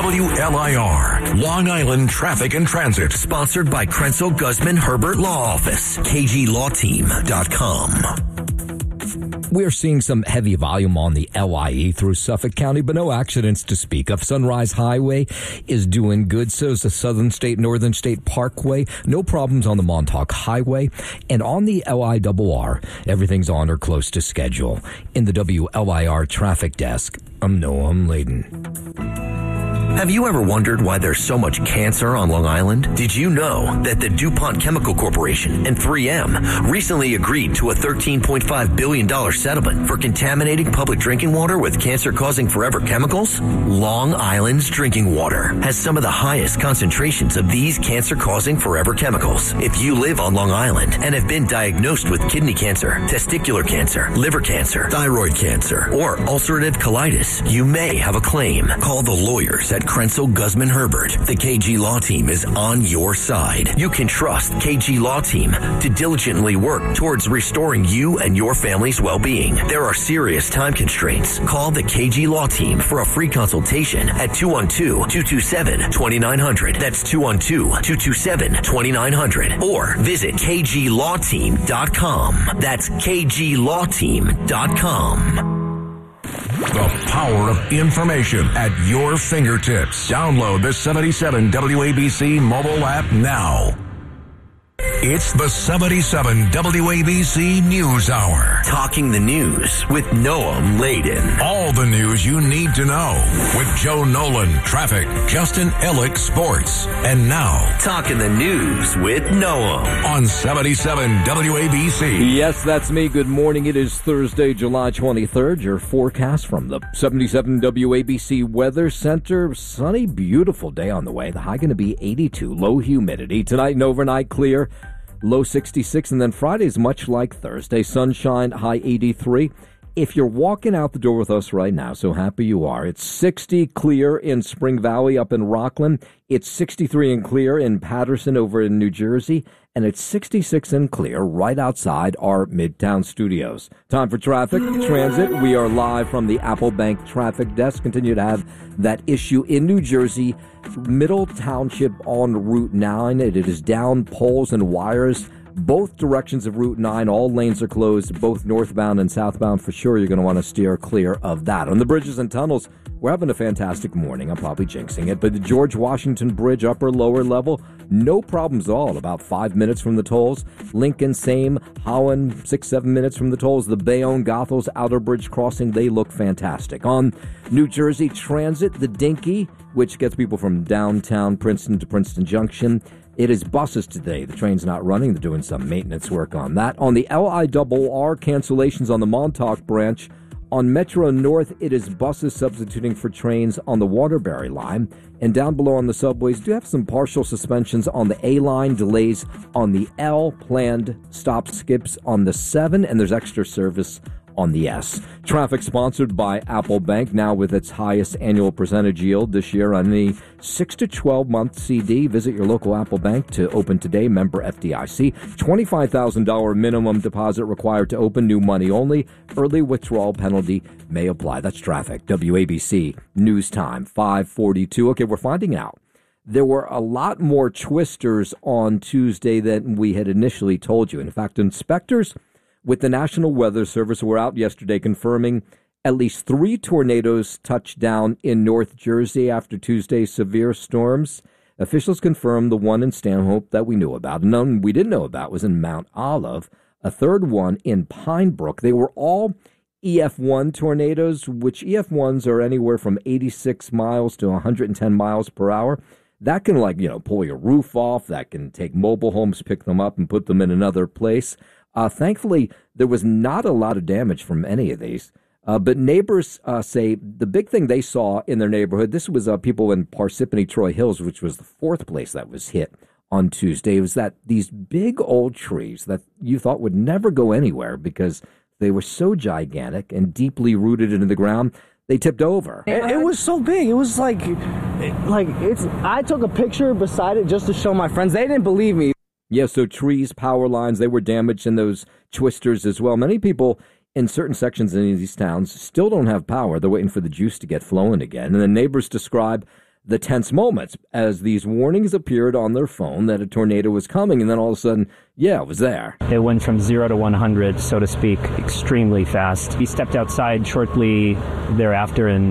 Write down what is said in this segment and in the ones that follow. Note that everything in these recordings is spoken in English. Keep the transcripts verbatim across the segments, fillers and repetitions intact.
W L I R, Long Island Traffic and Transit. Sponsored by Krenzel Guzman Herbert Law Office, K G Law Team dot com. We're seeing some heavy volume on the L I E through Suffolk County, but no accidents to speak of. Sunrise Highway is doing good. So is the Southern State, Northern State Parkway. No problems on the Montauk Highway. And on the L I R R, everything's on or close to schedule. In the W L I R traffic desk, I'm Noam Layden. Have you ever wondered why there's so much cancer on Long Island? Did you know that the DuPont Chemical Corporation and three M recently agreed to a thirteen point five billion dollars settlement for contaminating public drinking water with cancer-causing forever chemicals? Long Island's drinking water has some of the highest concentrations of these cancer-causing forever chemicals. If you live on Long Island and have been diagnosed with kidney cancer, testicular cancer, liver cancer, thyroid cancer, or ulcerative colitis, you may have a claim. Call the lawyers at Krenzel Guzman Herbert. The K G Law Team is on your side. You can trust K G Law Team to diligently work towards restoring you and your family's well-being. There are serious time constraints. Call the K G Law Team for a free consultation at two one two, two two seven, two nine zero zero. That's two one two, two two seven, two nine zero zero. Or visit K G Law Team dot com. That's K G Law Team dot com. The power of information at your fingertips. Download the seventy-seven W A B C mobile app now. It's the seventy-seven W A B C News Hour. Talking the news with Noam Layden. All the news you need to know with Joe Nolan, traffic, Justin Ellick, sports. And now, Talking the news with Noam on seventy-seven W A B C. Yes, that's me. Good morning. It is Thursday, July twenty-third. Your forecast from the seventy-seven W A B C Weather Center. Sunny, beautiful day on the way. The high going to be eighty-two. Low humidity. Tonight and overnight clear. Low sixty-six, and then Friday's much like Thursday. Sunshine, high eighty-three. If you're walking out the door with us right now, so happy you are. It's sixty clear in Spring Valley up in Rockland. It's sixty-three and clear in Patterson over in New Jersey. And it's sixty-six and clear right outside our Midtown studios. Time for traffic, transit. We are live from the Apple Bank traffic desk. Continue to have that issue in New Jersey. Middle Township on Route nine. It is down poles and wires. Both directions of Route nine, all lanes are closed, both northbound and southbound. For sure, you're going to want to steer clear of that. On the bridges and tunnels, we're having a fantastic morning. I'm probably jinxing it, but the George Washington Bridge, upper, lower level, no problems at all. About five minutes from the tolls. Lincoln, same. Holland, six, seven minutes from the tolls. The Bayonne, Goethals, Outer Bridge Crossing, they look fantastic. On New Jersey Transit, the Dinky, which gets people from downtown Princeton to Princeton Junction. It is buses today. The train's not running. They're doing some maintenance work on that. On the L I R R, cancellations on the Montauk branch. On Metro North, it is buses substituting for trains on the Waterbury line. And down below on the subways, do have some partial suspensions on the A line, delays on the L, planned stop skips on the seven, and there's extra service on the S. Traffic sponsored by Apple Bank, now with its highest annual percentage yield this year on any six to twelve month C D. Visit your local Apple Bank to open today. Member F D I C. twenty-five thousand dollars minimum deposit required to open. New money only. Early withdrawal penalty may apply. That's traffic. W A B C News Time, five forty-two. Okay, we're finding out there were a lot more twisters on Tuesday than we had initially told you. In fact, inspectors with the National Weather Service were out yesterday confirming at least three tornadoes touched down in North Jersey after Tuesday's severe storms. Officials confirmed the one in Stanhope that we knew about. And none we didn't know about was in Mount Olive. A third one in Pine Brook. They were all E F one tornadoes, which E F ones are anywhere from eighty-six miles to one hundred ten miles per hour. That can, like, you know, pull your roof off. That can take mobile homes, pick them up, and put them in another place. Uh, thankfully, there was not a lot of damage from any of these. Uh, but neighbors uh, say the big thing they saw in their neighborhood, this was uh, people in Parsippany Troy Hills, which was the fourth place that was hit on Tuesday, was that these big old trees that you thought would never go anywhere because they were so gigantic and deeply rooted into the ground, they tipped over. It, it was so big. It was like, like it's. I took a picture beside it just to show my friends. They didn't believe me. Yeah, so trees, power lines, they were damaged in those twisters as well. Many people in certain sections in these towns still don't have power. They're waiting for the juice to get flowing again. And the neighbors describe the tense moments as these warnings appeared on their phone that a tornado was coming, and then all of a sudden, yeah, it was there. It went from zero to one hundred, so to speak, extremely fast. He stepped outside shortly thereafter, and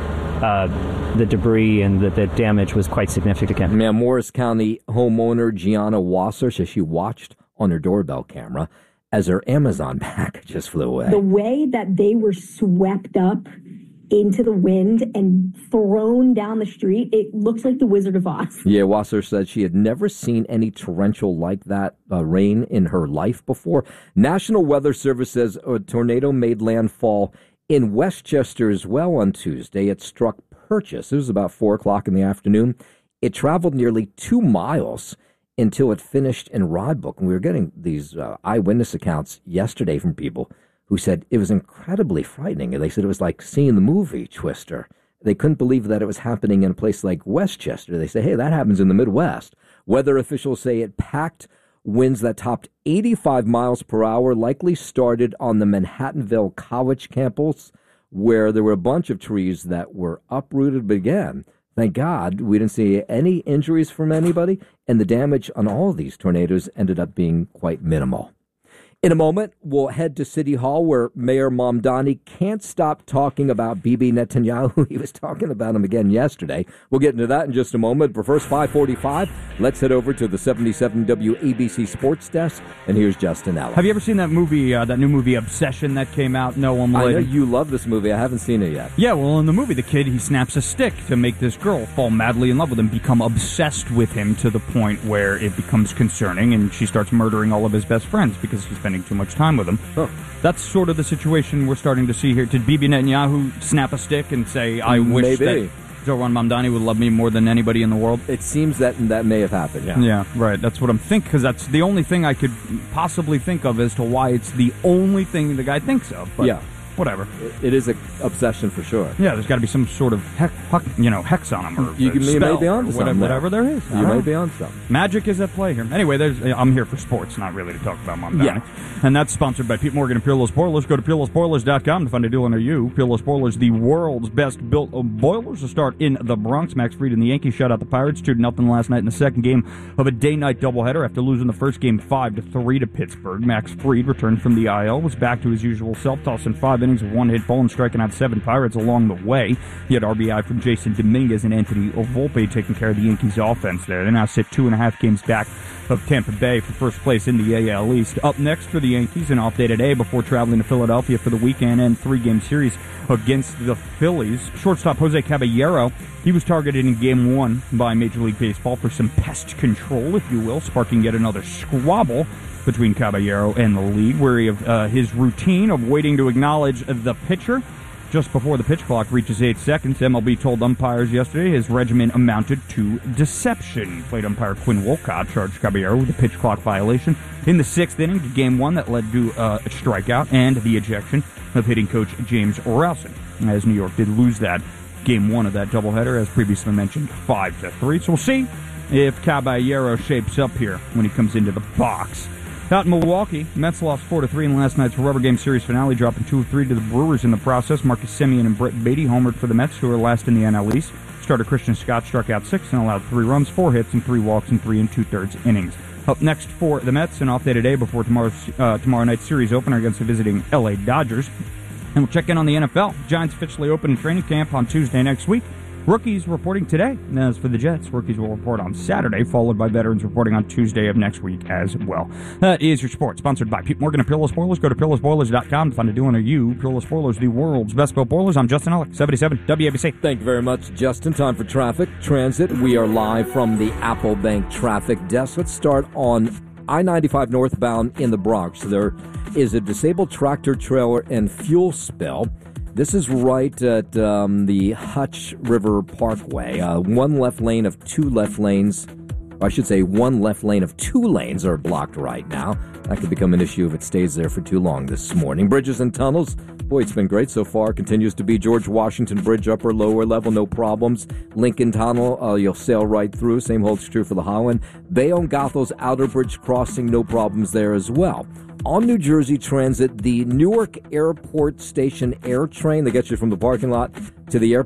uh, the debris and the, the damage was quite significant. Man, Morris County homeowner Gianna Wasser says she watched on her doorbell camera as her Amazon bag just flew away. The way that they were swept up into the wind and thrown down the street, it looks like the Wizard of Oz. Yeah, Wasser said she had never seen any torrential like that uh, rain in her life before. National Weather Service says a tornado made landfall in Westchester as well on Tuesday. It struck Purchase. It was about four o'clock in the afternoon. It traveled nearly two miles until it finished in Rodbrook. And we were getting these uh, eyewitness accounts yesterday from people who said it was incredibly frightening. And they said it was like seeing the movie Twister. They couldn't believe that it was happening in a place like Westchester. They say, hey, that happens in the Midwest. Weather officials say it packed winds that topped eighty-five miles per hour, likely started on the Manhattanville College campus, where there were a bunch of trees that were uprooted. But again, thank God we didn't see any injuries from anybody, and the damage on all of these tornadoes ended up being quite minimal. In a moment, we'll head to City Hall, where Mayor Mamdani can't stop talking about Bibi Netanyahu. He was talking about him again yesterday. We'll get into that in just a moment. But first, five forty-five, let's head over to the seventy-seven W A B C Sports Desk, and here's Justin Allen. Have you ever seen that movie, uh, that new movie Obsession that came out? No one will. I know you love this movie. I haven't seen it yet. Yeah, well, in the movie, the kid, he snaps a stick to make this girl fall madly in love with him, become obsessed with him to the point where it becomes concerning, and she starts murdering all of his best friends because he's spending too much time with him. Huh. That's sort of the situation we're starting to see here. Did Bibi Netanyahu snap a stick and say, I wish Maybe. that Zoran Mamdani would love me more than anybody in the world? It seems that that may have happened, yeah. Yeah, right. That's what I'm thinking, because that's the only thing I could possibly think of as to why it's the only thing the guy thinks of. But yeah. Whatever. It is an obsession for sure. Yeah, there's got to be some sort of heck, heck, you know, hex on him, or you, you spell, may be on or something. whatever, whatever there is. You may be on something. Magic is at play here. Anyway, there's, I'm here for sports, not really to talk about Mamdani. Yeah. And that's sponsored by Pete Morgan and Peerless Boilers. Go to peerless boilers dot com to find a deal near you. Peerless Boilers, the world's best built boilers, to start in the Bronx. Max Fried and the Yankees shut out the Pirates two to nothing last night in the second game of a day-night doubleheader after losing the first game five to three to Pittsburgh. Max Fried returned from the I L, was back to his usual self, tossing five innings of one-hit ball and striking out seven Pirates along the way. He had R B I from Jason Dominguez and Anthony Volpe taking care of the Yankees offense there. They now sit two and a half games back of Tampa Bay for first place in the A L East. Up next for the Yankees, an off day today before traveling to Philadelphia for the weekend and three-game series against the Phillies. Shortstop Jose Caballero, he was targeted in game one by Major League Baseball for some pest control, if you will, sparking yet another squabble between Caballero and the league, wary of uh, his routine of waiting to acknowledge the pitcher. Just before the pitch clock reaches eight seconds, M L B told umpires yesterday his regimen amounted to deception. Plate umpire Quinn Wolcott charged Caballero with a pitch clock violation in the sixth inning of game one that led to uh, a strikeout and the ejection of hitting coach James Rowson, as New York did lose that game one of that doubleheader, as previously mentioned, five to three. So we'll see if Caballero shapes up here when he comes into the box. Out in Milwaukee, Mets lost four to three in last night's rubber game series finale, dropping two of three to the Brewers in the process. Marcus Semien and Brett Beatty homered for the Mets, who are last in the N L East. Starter Christian Scott struck out six and allowed three runs, four hits, and three walks in three and two-thirds innings. Up next for the Mets, an off day today before tomorrow's, uh, tomorrow night's series opener against the visiting L A Dodgers. And we'll check in on the N F L. Giants officially open in training camp on Tuesday next week. Rookies reporting today. And as for the Jets, rookies will report on Saturday, followed by veterans reporting on Tuesday of next week as well. That is your sports, sponsored by Pete Morgan and Peerless Boilers. Go to peerless boilers dot com to find a deal near you. Peerless Boilers, the world's best built boilers. I'm Justin Ellick, seventy-seven W A B C. Thank you very much, Justin. Time for traffic. Transit. We are live from the Apple Bank traffic desk. Let's start on I ninety-five northbound in the Bronx. There is a disabled tractor trailer and fuel spill. This is right at um, the Hutch River Parkway. Uh, one left lane of two left lanes, or I should say one left lane of two lanes are blocked right now. That could become an issue if it stays there for too long this morning. Bridges and tunnels. Boy, it's been great so far. Continues to be George Washington Bridge, upper, lower level, no problems. Lincoln Tunnel, uh, you'll sail right through. Same holds true for the Holland. Bayonne Goethals Outer Bridge crossing, no problems there as well. On New Jersey Transit, the Newark Airport Station Air Train that gets you from the parking lot to the airport,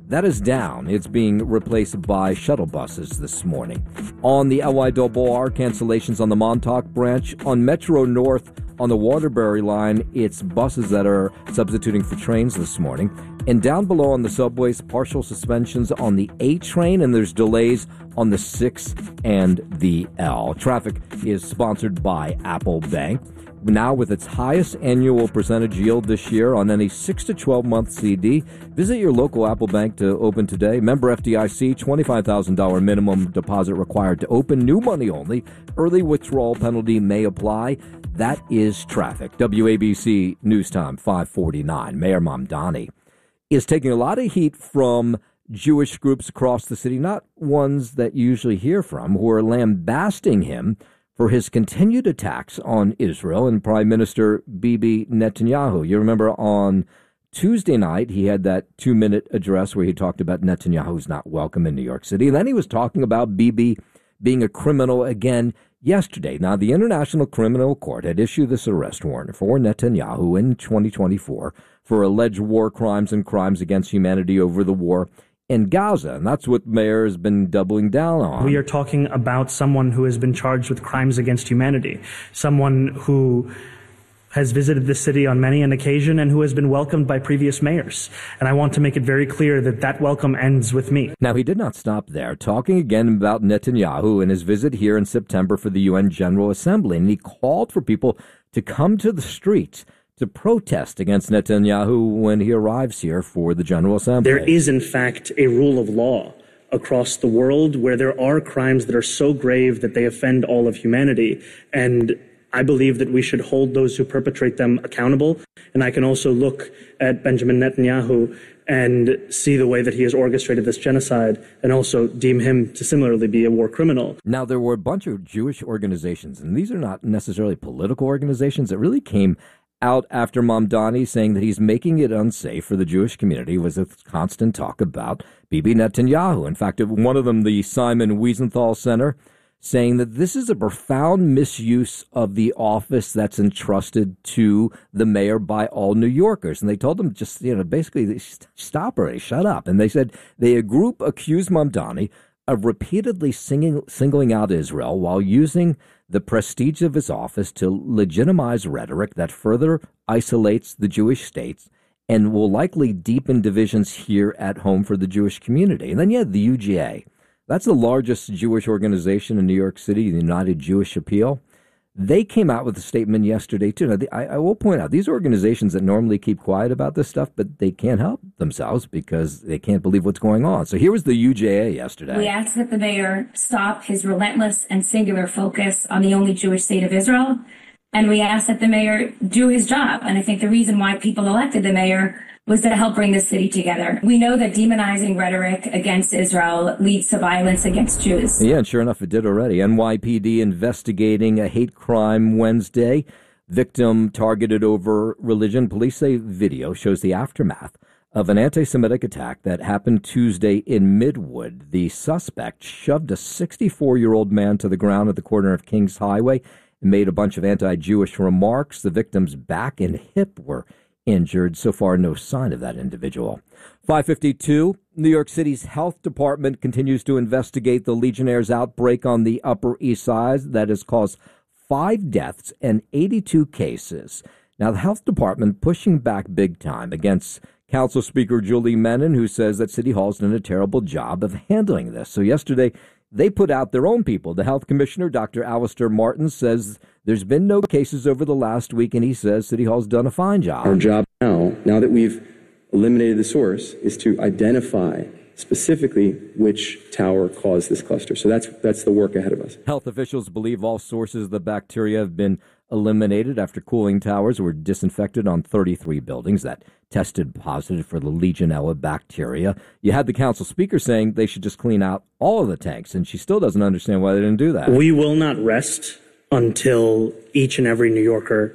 That is down. It's being replaced by shuttle buses this morning. On the L Y R R, cancellations on the Montauk branch. On Metro North, on the Waterbury line, it's buses that are substituting for trains this morning. And down below on the subways, partial suspensions on the A train, and there's delays on the six and the L. Traffic is sponsored by Apple Bank. Now with its highest annual percentage yield this year on any six to twelve month C D. Visit your local Apple Bank to open today. Member F D I C, twenty-five thousand dollars minimum deposit required to open. New money only. Early withdrawal penalty may apply. That is traffic. W A B C News Time, five forty-nine. Mayor Mamdani is taking a lot of heat from Jewish groups across the city, not ones that you usually hear from, who are lambasting him for his continued attacks on Israel and Prime Minister Bibi Netanyahu. You remember on Tuesday night, he had that two-minute address where he talked about Netanyahu's not welcome in New York City. Then he was talking about Bibi being a criminal again yesterday. Now, the International Criminal Court had issued this arrest warrant for Netanyahu in twenty twenty-four for alleged war crimes and crimes against humanity over the war in Gaza, and that's what Mayor has been doubling down on. We are talking about someone who has been charged with crimes against humanity, someone who has visited the city on many an occasion and who has been welcomed by previous mayors. And I want to make it very clear that that welcome ends with me. Now, he did not stop there, talking again about Netanyahu and his visit here in September for the U N General Assembly, and he called for people to come to the streets to protest against Netanyahu when he arrives here for the General Assembly. There is, in fact, a rule of law across the world where there are crimes that are so grave that they offend all of humanity. And I believe that we should hold those who perpetrate them accountable. And I can also look at Benjamin Netanyahu and see the way that he has orchestrated this genocide and also deem him to similarly be a war criminal. Now, there were a bunch of Jewish organizations, and these are not necessarily political organizations, that really came out after Mamdani saying that he's making it unsafe for the Jewish community. Was a constant talk about Bibi Netanyahu. In fact, one of them, the Simon Wiesenthal Center, saying that this is a profound misuse of the office that's entrusted to the mayor by all New Yorkers. And they told them just, you know, basically, stop already, shut up. And they said they, a group accused Mamdani of repeatedly singing, singling out Israel while using the prestige of his office to legitimize rhetoric that further isolates the Jewish states and will likely deepen divisions here at home for the Jewish community. And then you have the U G A. That's the largest Jewish organization in New York City, the United Jewish Appeal. They came out with a statement yesterday, too. Now, the, I, I will point out, these organizations that normally keep quiet about this stuff, but they can't help themselves because they can't believe what's going on. So here was the U J A yesterday. We ask that the mayor stop his relentless and singular focus on the only Jewish state of Israel. And we ask that the mayor do his job. And I think the reason why people elected the mayor was to help bring the city together. We know that demonizing rhetoric against Israel leads to violence against Jews. Yeah, and sure enough, it did already. N Y P D investigating a hate crime Wednesday. Victim targeted over religion. Police say video shows the aftermath of an anti-Semitic attack that happened Tuesday in Midwood. The suspect shoved a sixty-four-year-old man to the ground at the corner of Kings Highway and made a bunch of anti-Jewish remarks. The victim's back and hip were injured. So far, no sign of that individual. five fifty-two, New York City's health department continues to investigate the Legionnaires' outbreak on the Upper East Side that has caused five deaths and eighty-two cases. Now, the health department pushing back big time against Council Speaker Julie Menon, who says that City Hall's done a terrible job of handling this. So yesterday, they put out their own people. The health commissioner, Doctor Alistair Martin, says there's been no cases over the last week, and he says City Hall's done a fine job. Our job now, now that we've eliminated the source, is to identify specifically which tower caused this cluster. So that's that's the work ahead of us. Health officials believe all sources of the bacteria have been eliminated after cooling towers were disinfected on thirty-three buildings that tested positive for the Legionella bacteria. You had the council speaker saying they should just clean out all of the tanks, and she still doesn't understand why they didn't do that. We will not rest until each and every New Yorker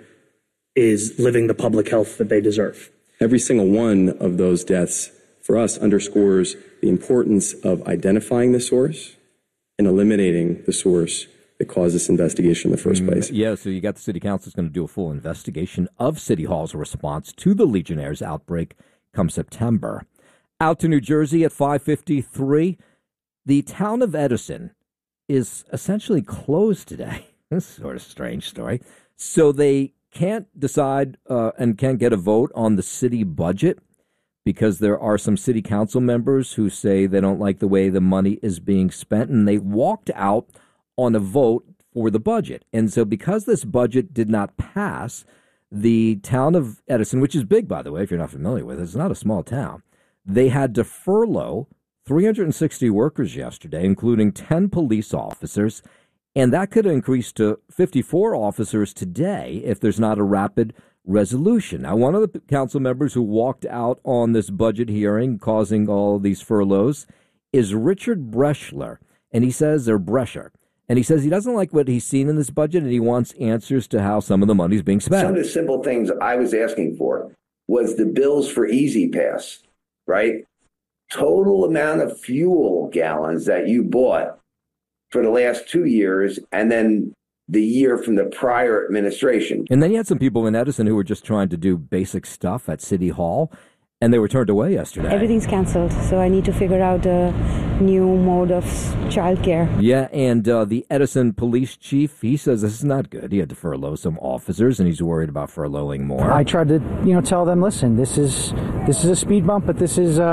is living the public health that they deserve. Every single one of those deaths for us underscores the importance of identifying the source and eliminating the source that caused this investigation in the first place. Mm, yeah, so you got the city council is going to do a full investigation of City Hall's response to the Legionnaires' outbreak come September. Out to New Jersey at five fifty-three. The town of Edison is essentially closed today. This is sort of a strange story. So they can't decide uh, and can't get a vote on the city budget because there are some city council members who say they don't like the way the money is being spent, and they walked out on a vote for the budget. And so because this budget did not pass, the town of Edison, which is big, by the way, if you're not familiar with it, it's not a small town, they had to furlough three hundred sixty workers yesterday, including ten police officers, and that could increase to fifty-four officers today if there's not a rapid resolution. Now, one of the council members who walked out on this budget hearing causing all these furloughs is Richard Breschler, and he says, or Brescher, and he says he doesn't like what he's seen in this budget, and he wants answers to how some of the money's being spent. Some of the simple things I was asking for was the bills for Easy Pass, right? Total amount of fuel gallons that you bought for the last two years, and then the year from the prior administration. And then you had some people in Edison who were just trying to do basic stuff at City Hall, and they were turned away yesterday. Everything's canceled, so I need to figure out a new mode of childcare. Yeah, and uh, the Edison police chief, he says this is not good. He had to furlough some officers, and he's worried about furloughing more. I tried to, you know, tell them, listen, this is this is a speed bump, but this is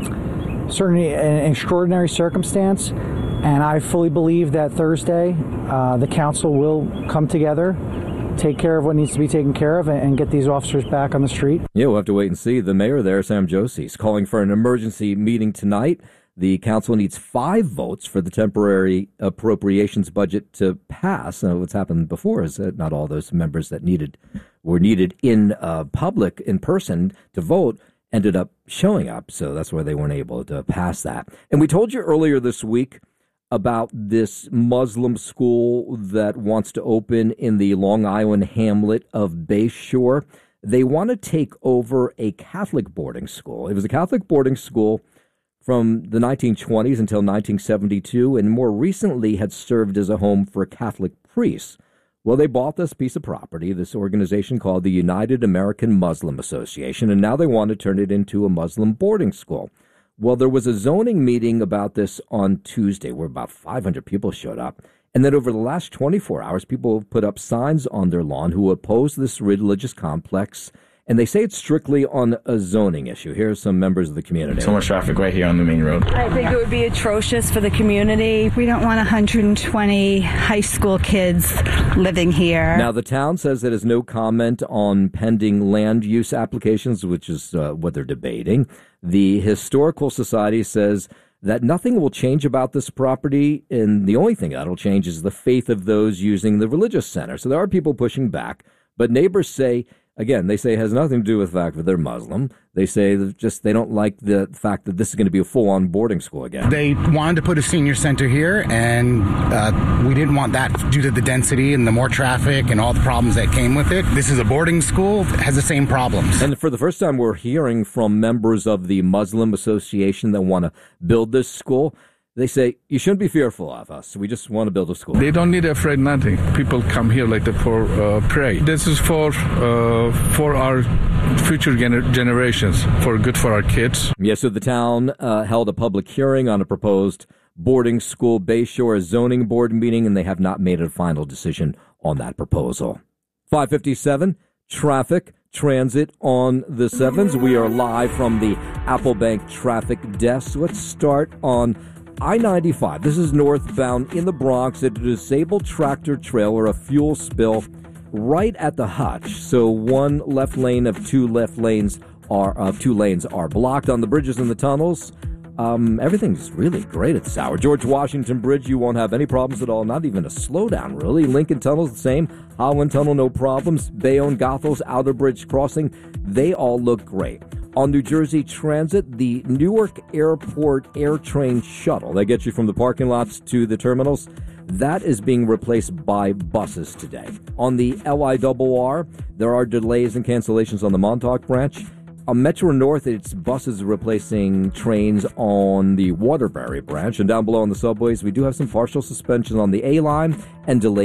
um, certainly an extraordinary circumstance. And I fully believe that Thursday, uh, the council will come together, take care of what needs to be taken care of, and, and get these officers back on the street. Yeah, we'll have to wait and see. The mayor there, Sam Joshi, is calling for an emergency meeting tonight. The council needs five votes for the temporary appropriations budget to pass. Uh, what's happened before is that not all those members that needed were needed in uh, public, in person, to vote ended up showing up. So that's why they weren't able to pass that. And we told you earlier this week about this Muslim school that wants to open in the Long Island hamlet of Bayshore. They want to take over a Catholic boarding school. It was a Catholic boarding school from the nineteen twenties until nineteen seventy-two, and more recently had served as a home for Catholic priests. Well, they bought this piece of property, this organization called the United American Muslim Association, and now they want to turn it into a Muslim boarding school. Well, there was a zoning meeting about this on Tuesday where about five hundred people showed up. And then over the last twenty-four hours, people have put up signs on their lawn who oppose this religious complex. And they say it's strictly on a zoning issue. Here's some members of the community. So much traffic right here on the main road. I think it would be atrocious for the community. We don't want one hundred twenty high school kids living here. Now, the town says it has no comment on pending land use applications, which is uh, what they're debating. The Historical Society says that nothing will change about this property, and the only thing that will change is the faith of those using the religious center. So there are people pushing back, but neighbors say, again, they say it has nothing to do with the fact that they're Muslim. They say that just they don't like the fact that this is going to be a full-on boarding school again. They wanted to put a senior center here, and uh, we didn't want that due to the density and the more traffic and all the problems that came with it. This is a boarding school. It has the same problems. And for the first time, we're hearing from members of the Muslim Association that want to build this school. They say, you shouldn't be fearful of us. We just want to build a school. They don't need afraid nothing. People come here like that for uh, pray. This is for uh, for our future gener- generations, for good for our kids. Yeah, so the town uh, held a public hearing on a proposed boarding school Bayshore zoning board meeting, and they have not made a final decision on that proposal. five fifty-seven, traffic. Transit on the sevens. We are live from the Apple Bank traffic desk. Let's start on I ninety-five. This is northbound in the Bronx at a disabled tractor trailer, a fuel spill right at the hutch. So one left lane of two left lanes are of two lanes are blocked on the bridges and the tunnels. Um, everything's really great at this hour. George Washington Bridge, you won't have any problems at all. Not even a slowdown, really. Lincoln Tunnel's the same. Holland Tunnel, no problems. Bayonne, Goethals, Outer Bridge Crossing, they all look great. On New Jersey Transit, the Newark Airport AirTrain shuttle that gets you from the parking lots to the terminals, that is being replaced by buses today. On the L I R R, there are delays and cancellations on the Montauk branch. On Metro North, it's buses replacing trains on the Waterbury branch. And down below on the subways, we do have some partial suspension on the A line and delays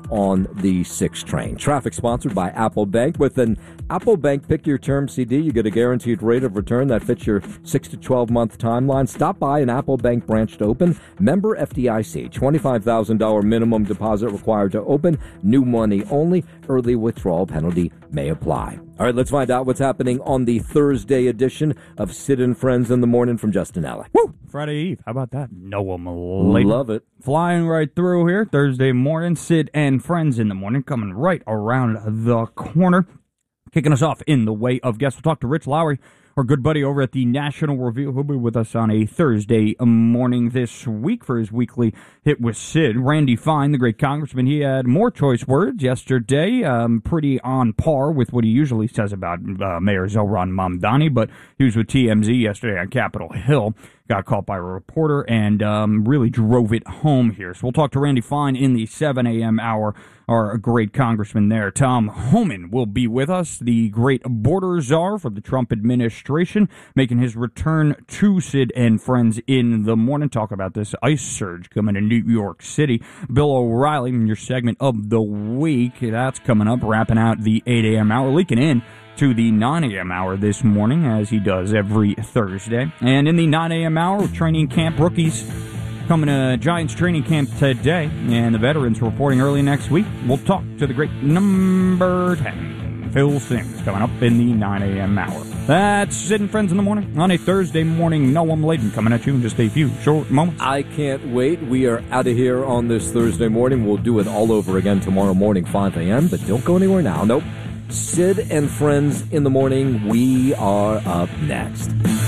on the six train. Traffic sponsored by Apple Bank. With an Apple Bank Pick Your Term C D, you get a guaranteed rate of return that fits your six to twelve month timeline. Stop by an Apple Bank branch to open. Member F D I C. twenty-five thousand dollars minimum deposit required to open. New money only. Early withdrawal penalty may apply. All right, let's find out what's happening on the Thursday edition of Sid and Friends in the Morning from Justin Alec. Woo! Friday Eve. How about that? Noah Malay. Love it. Flying right through here. Thursday morning. Sid and Friends in the Morning coming right around the corner. Kicking us off in the way of guests. We'll talk to Rich Lowry, our good buddy over at the National Review. He'll be with us on a Thursday morning this week for his weekly Hit with Sid. Randy Fine, the great congressman, he had more choice words yesterday, um, pretty on par with what he usually says about uh, Mayor Zohran Mamdani, but he was with T M Z yesterday on Capitol Hill. Got caught by a reporter and um, really drove it home here. So we'll talk to Randy Fine in the seven a.m. hour. Our great congressman there, Tom Homan, will be with us, the great border czar for the Trump administration, making his return to Sid and Friends in the morning. Talk about this ice surge coming to New York City. Bill O'Reilly, in your segment of the week, that's coming up, wrapping out the eight a.m. hour, leaking in to the nine a.m. hour this morning, as he does every Thursday. And in the nine a.m. hour, training camp rookies coming to Giants training camp today, and the veterans reporting early next week. We'll talk to the great number ten, Phil Simms, coming up in the nine a.m. hour. That's Sid and Friends in the Morning on a Thursday morning. Noam Laden coming at you in just a few short moments. I can't wait. We are out of here on this Thursday morning. We'll do it all over again tomorrow morning, five a.m., but don't go anywhere now. Nope. Sid and Friends in the Morning. We are up next.